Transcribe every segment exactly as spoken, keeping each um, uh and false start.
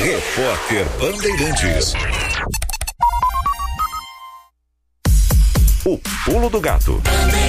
Repórter Bandeirantes. O pulo do gato.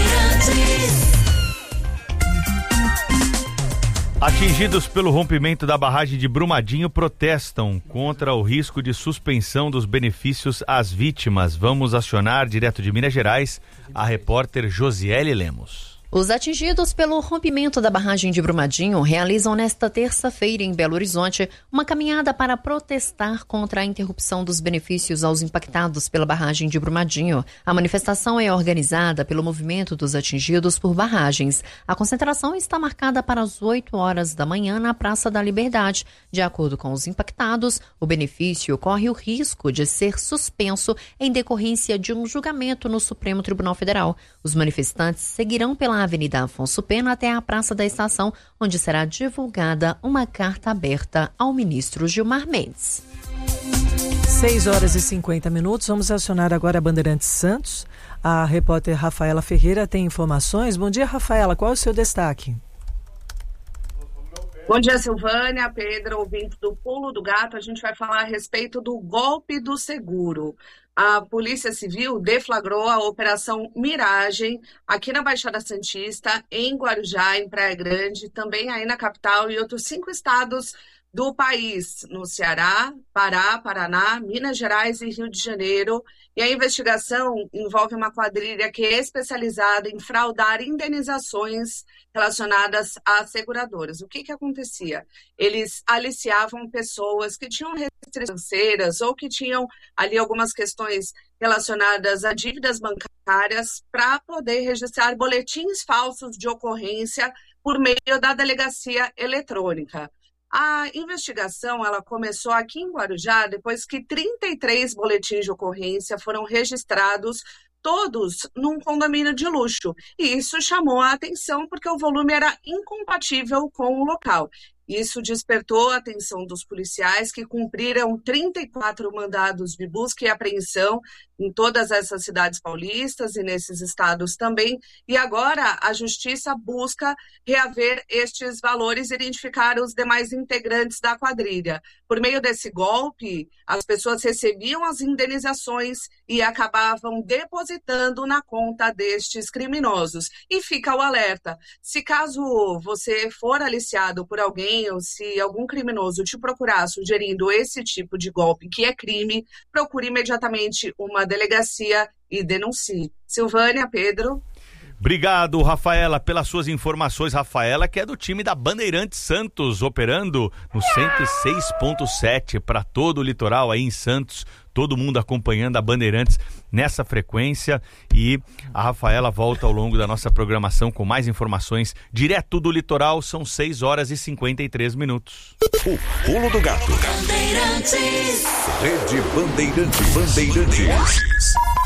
Atingidos pelo rompimento da barragem de Brumadinho protestam contra o risco de suspensão dos benefícios às vítimas. Vamos acionar direto de Minas Gerais a repórter Josiele Lemos. Os atingidos pelo rompimento da barragem de Brumadinho realizam nesta terça-feira em Belo Horizonte uma caminhada para protestar contra a interrupção dos benefícios aos impactados pela barragem de Brumadinho. A manifestação é organizada pelo Movimento dos Atingidos por Barragens. A concentração está marcada para as oito horas da manhã na Praça da Liberdade. De acordo com os impactados, o benefício corre o risco de ser suspenso em decorrência de um julgamento no Supremo Tribunal Federal. Os manifestantes seguirão pela Avenida Afonso Pena até a Praça da Estação, onde será divulgada uma carta aberta ao ministro Gilmar Mendes. seis horas e cinquenta minutos, vamos acionar agora a Bandeirantes Santos. A repórter Rafaela Ferreira tem informações. Bom dia, Rafaela, qual é o seu destaque? Bom dia, Silvânia, Pedro, ouvinte do Pulo do Gato. A gente vai falar a respeito do golpe do seguro. A Polícia Civil deflagrou a Operação Miragem aqui na Baixada Santista, em Guarujá, em Praia Grande, também aí na capital e outros cinco estados do país, no Ceará, Pará, Paraná, Minas Gerais e Rio de Janeiro. E a investigação envolve uma quadrilha que é especializada em fraudar indenizações relacionadas às seguradoras. O que que acontecia? Eles aliciavam pessoas que tinham restrições financeiras ou que tinham ali algumas questões relacionadas a dívidas bancárias para poder registrar boletins falsos de ocorrência por meio da delegacia eletrônica. A investigação ela começou aqui em Guarujá depois que trinta e três boletins de ocorrência foram registrados, todos num condomínio de luxo. E isso chamou a atenção porque o volume era incompatível com o local. Isso despertou a atenção dos policiais, que cumpriram trinta e quatro mandados de busca e apreensão em todas essas cidades paulistas e nesses estados também. E agora a Justiça busca reaver estes valores e identificar os demais integrantes da quadrilha. Por meio desse golpe, as pessoas recebiam as indenizações e acabavam depositando na conta destes criminosos. E fica o alerta: se caso você for aliciado por alguém, ou se algum criminoso te procurar sugerindo esse tipo de golpe que é crime, procure imediatamente uma delegacia e denuncie. Silvânia, Pedro. Obrigado, Rafaela, pelas suas informações. Rafaela, que é do time da Bandeirantes Santos, operando no cento e seis ponto sete para todo o litoral aí em Santos. Todo mundo acompanhando a Bandeirantes nessa frequência, e a Rafaela volta ao longo da nossa programação com mais informações direto do litoral. São seis horas e cinquenta e três minutos. O Pulo do Gato. Bandeirantes. Rede Bandeirantes. Bandeirantes.